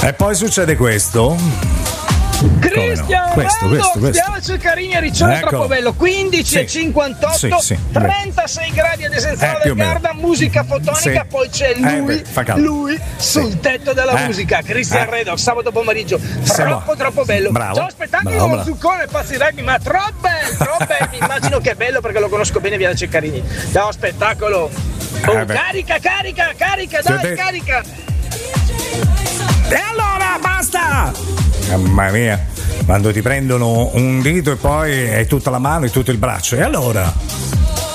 E poi succede questo. Cristian no? Questo. Piave Ceccarini a Riccione, Eccolo. troppo bello. 15,58, Sì. 36 gradi ad Essenziale più del o meno. Garda, musica fotonica, Sì. poi c'è lui, Fa caldo. lui sul tetto della musica. Cristian Redox, sabato pomeriggio. Troppo bello. Bravo. Ciao, spettacolo, Bravo. Zuccone, Pazziraghi, ma troppo bello. Mi immagino che è bello perché lo conosco bene via da Ceccarini. Ciao, spettacolo. Carica, dai, carica. E allora basta! Mamma mia, quando ti prendono un dito e poi è tutta la mano e tutto il braccio. E allora?